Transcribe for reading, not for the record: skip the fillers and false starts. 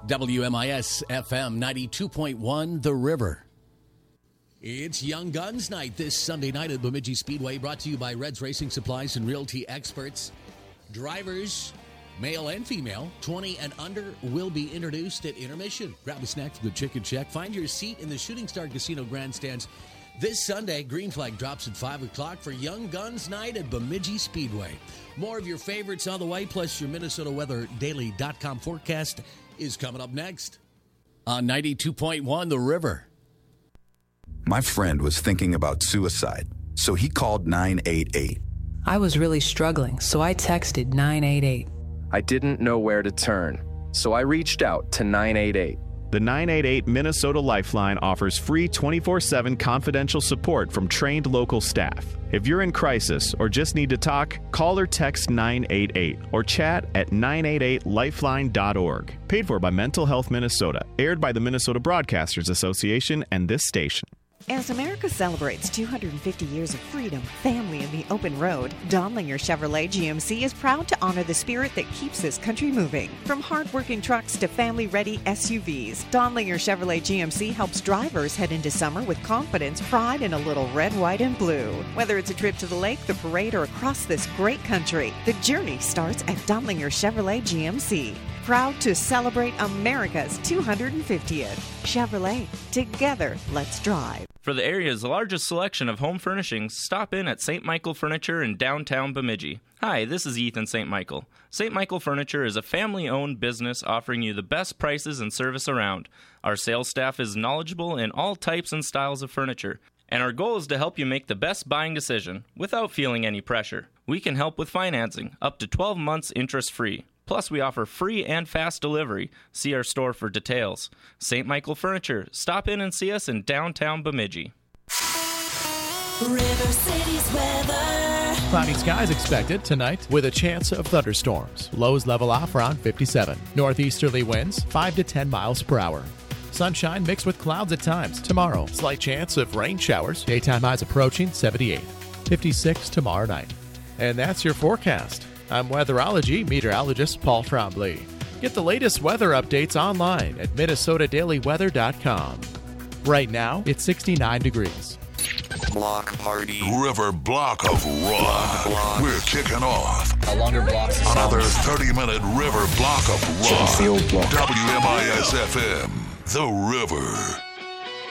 WMIS FM 92.1 The River. It's Young Guns Night this Sunday night at Bemidji Speedway, brought to you by Reds Racing Supplies and Realty Experts. Drivers, male and female, 20 and under, will be introduced at intermission. Grab a snack from the Chicken Shack. Find your seat in the Shooting Star Casino grandstands. This Sunday, Green Flag drops at 5 o'clock for Young Guns Night at Bemidji Speedway. More of your favorites on the way, plus your MinnesotaWeatherDaily.com forecast is coming up next on 92.1 The River. My friend was thinking about suicide, so he called 988. I was really struggling, so I texted 988. I didn't know where to turn, so I reached out to 988. The 988 Minnesota Lifeline offers free 24/7 confidential support from trained local staff. If you're in crisis or just need to talk, call or text 988 or chat at 988lifeline.org. Paid for by Mental Health Minnesota. Aired by the Minnesota Broadcasters Association and this station. As America celebrates 250 years of freedom, family, and the open road, Donlinger Chevrolet GMC is proud to honor the spirit that keeps this country moving. From hard-working trucks to family-ready SUVs, Donlinger Chevrolet GMC helps drivers head into summer with confidence, pride, and a little red, white, and blue. Whether it's a trip to the lake, the parade, or across this great country, the journey starts at Donlinger Chevrolet GMC. Proud to celebrate America's 250th. Chevrolet, together, let's drive. For the area's largest selection of home furnishings, stop in at St. Michael Furniture in downtown Bemidji. Hi, this is Ethan St. Michael. St. Michael Furniture is a family-owned business offering you the best prices and service around. Our sales staff is knowledgeable in all types and styles of furniture, and our goal is to help you make the best buying decision without feeling any pressure. We can help with financing, up to 12 months interest-free. Plus, we offer free and fast delivery. See our store for details. St. Michael Furniture. Stop in and see us in downtown Bemidji. River City's weather. Cloudy skies expected tonight with a chance of thunderstorms. Lows level off around 57. Northeasterly winds 5 to 10 miles per hour. Sunshine mixed with clouds at times. Tomorrow, slight chance of rain showers. Daytime highs approaching 78. 56 tomorrow night. And that's your forecast. I'm weatherology meteorologist Paul Trombley. Get the latest weather updates online at MinnesotaDailyWeather.com. Right now, it's 69 degrees. Block party. River Block of Rock. We're kicking off. A longer block. Another 30-minute River Block of Rock. Block. WMIS FM. The River.